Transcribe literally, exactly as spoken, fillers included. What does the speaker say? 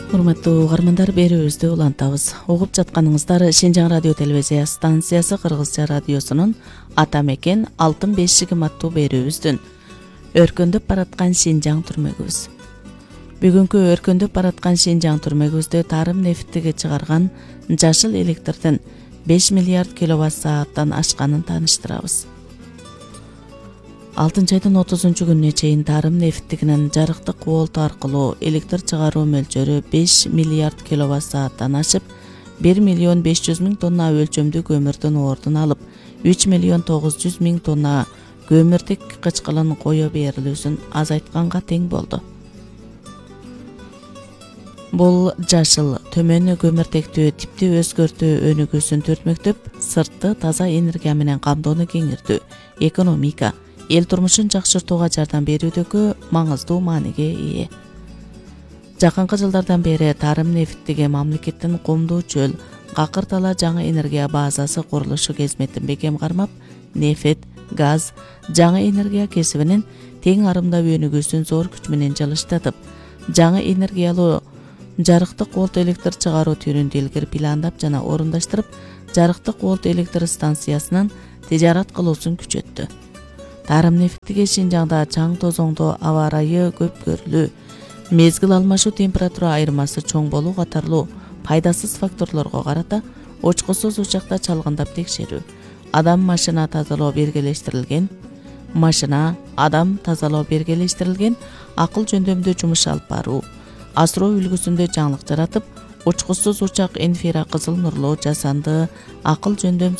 Урматтуу угармандар, берүүбүздү улантабыз. Угуп жатканыңыздар Шинжаң радио телевизия станциясы Кыргызча радиосунун Ата мекен алтын бешигим аттуу берүүбүздүн өркөндөп бараткан Шинжаң түрмөгүбүз. Бүгүнкү өркөндөп бараткан Шинжаң түрмөгүбүздө тарым нефтиге чыгарган жашыл электрдин беш миллиард киловатт сааттан ашканын тааныштырабыз. алтынчы айдын отузунчу күнүнө чейин тарым нефтигинин жарыктык кубулту аркылуу электр чыгаруу мөлчөрү беш миллиард киловатт сааттан ашып, бир миллион беш жүз миң тонна өлчөмдүү көмүрдүн ордун алып, үч миллион тогуз жүз миң тонна көмүртек кычкылын кое берилүүсүн азайтканга тең болду. Бул жашыл төмөн көмүртектүү типти өзгөртүү өнүгүүсүн төртмөктөп, сыртты таза энергия менен камдоону кеңиртүү, экономика, эл турмушун жакшыртууга жардам берүүдөгү маңыздуу мааниге ээ. Жакынкы жылдардан бери тарым нефтиге мамлекеттин Кумдуу чөл, Какыр тала жаңы энергия базасы курулушу кызметин бекем кармап, нефт, газ, жаңы энергия кесибинин тең арымдап өнүгүүсүн зор күч менен жылыштатып, жаңы энергиялуу жарыктык волт электр чыгаруу түрүн илгери пландап жана орундаштырып, жарыктык волт электр станциясынын тижарат кылуусун күчөттү. Тарым нефтиге Шинжаңда чаң тозоңдоо, аба ырайы көп көрүлүү, мезгил алмашуу, температура айырмасы чоң болуу катарлуу пайдасыз факторлорго карата очкусуз учакта чалгындап текшерүү, адам машина тазалоо бергелештирилген, машина адам тазалоо бергелештирилген акыл жөндөмдүү жумуш алып баруу, асыроо үлгүсүндө жаңылык жаратып, учкусуз учак инфра кызыл нурлуу жасанды акыл жөндөм